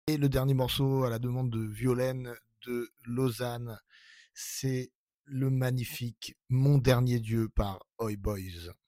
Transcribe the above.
Et le dernier morceau à la demande de Violaine de Lausanne, c'est le magnifique Mon dernier Dieu par Oi Boys.